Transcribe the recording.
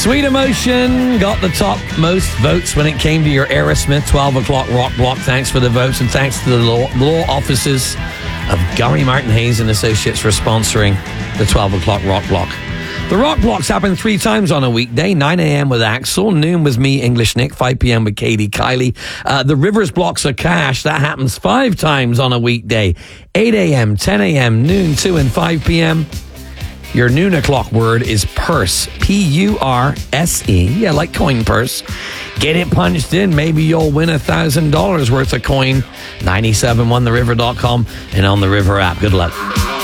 Sweet Emotion got the top most votes when it came to your Aerosmith 12 o'clock rock block. Thanks for the votes, and thanks to the law offices of Gary Martin Hayes and Associates for sponsoring the 12 o'clock rock block. The rock blocks happen 3 times on a weekday: 9 a.m. with Axel, noon with me, English Nick, 5 p.m. with Katie Kylie. The Rivers blocks of cash, that happens 5 times on a weekday: 8 a.m., 10 a.m., noon, 2 and 5 p.m. Your noon o'clock word is purse. P-U-R-S-E. Yeah, like coin purse. Get it punched in. Maybe you'll win $1,000 worth of coin. 971theriver.com and on the River app. Good luck.